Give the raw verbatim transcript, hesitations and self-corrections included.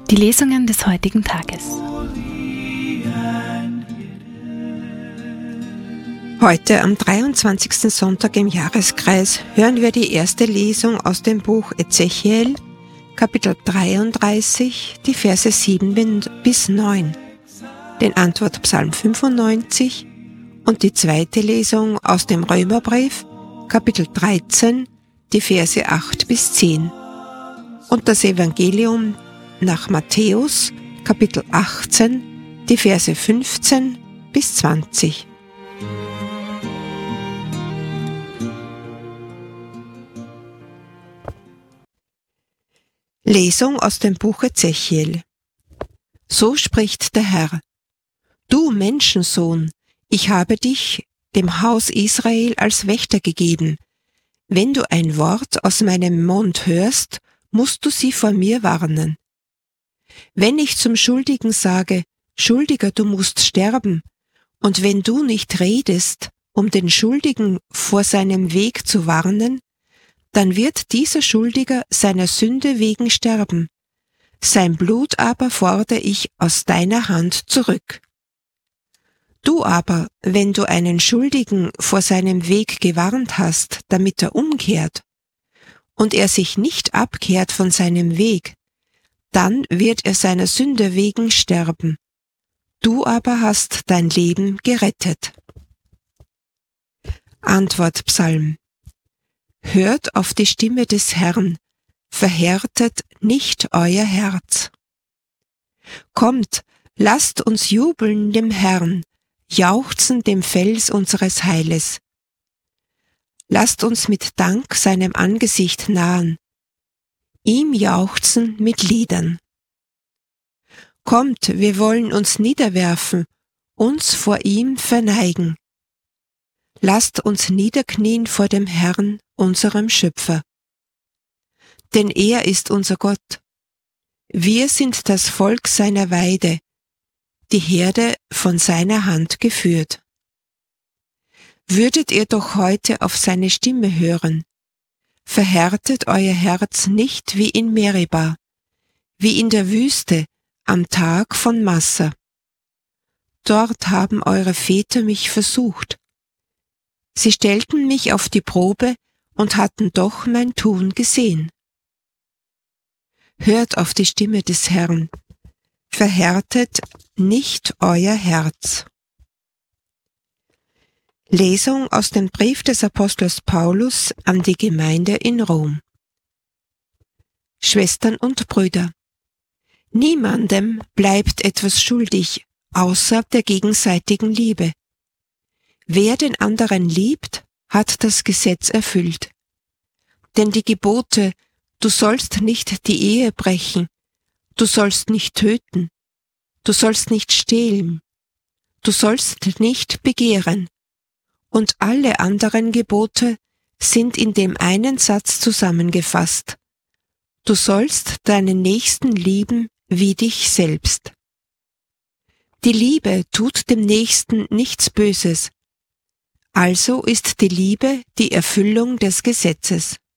Die Lesungen des heutigen Tages. Heute am dreiundzwanzigsten Sonntag im Jahreskreis hören wir die erste Lesung aus dem Buch Ezechiel, Kapitel dreiunddreißig, die Verse sieben bis neun, den Antwortpsalm fünfundneunzig und die zweite Lesung aus dem Römerbrief, Kapitel dreizehn, die Verse acht bis zehn und das Evangelium nach Matthäus, Kapitel achtzehn, die Verse fünfzehn bis zwanzig. Lesung aus dem Buch Ezechiel. So spricht der Herr: Du Menschensohn, ich habe dich dem Haus Israel als Wächter gegeben. Wenn du ein Wort aus meinem Mund hörst, musst du sie vor mir warnen. Wenn ich zum Schuldigen sage, Schuldiger, du musst sterben, und wenn du nicht redest, um den Schuldigen vor seinem Weg zu warnen, dann wird dieser Schuldiger seiner Sünde wegen sterben. Sein Blut aber fordere ich aus deiner Hand zurück. Du aber, wenn du einen Schuldigen vor seinem Weg gewarnt hast, damit er umkehrt, und er sich nicht abkehrt von seinem Weg, dann wird er seiner Sünde wegen sterben. Du aber hast dein Leben gerettet. Antwortpsalm. Hört auf die Stimme des Herrn, verhärtet nicht euer Herz. Kommt, lasst uns jubeln dem Herrn, jauchzen dem Fels unseres Heiles. Lasst uns mit Dank seinem Angesicht nahen, ihm jauchzen mit Liedern. Kommt, wir wollen uns niederwerfen, uns vor ihm verneigen. Lasst uns niederknien vor dem Herrn, unserem Schöpfer. Denn er ist unser Gott. Wir sind das Volk seiner Weide, die Herde von seiner Hand geführt. Würdet ihr doch heute auf seine Stimme hören, verhärtet euer Herz nicht wie in Meriba, wie in der Wüste am Tag von Massa. Dort haben eure Väter mich versucht. Sie stellten mich auf die Probe und hatten doch mein Tun gesehen. Hört auf die Stimme des Herrn, verhärtet nicht euer Herz. Lesung aus dem Brief des Apostels Paulus an die Gemeinde in Rom. Schwestern und Brüder, niemandem bleibt etwas schuldig, außer der gegenseitigen Liebe. Wer den anderen liebt, hat das Gesetz erfüllt. Denn die Gebote, du sollst nicht die Ehe brechen, du sollst nicht töten, du sollst nicht stehlen, du sollst nicht begehren, und alle anderen Gebote sind in dem einen Satz zusammengefasst: Du sollst deinen Nächsten lieben wie dich selbst. Die Liebe tut dem Nächsten nichts Böses. Also ist die Liebe die Erfüllung des Gesetzes.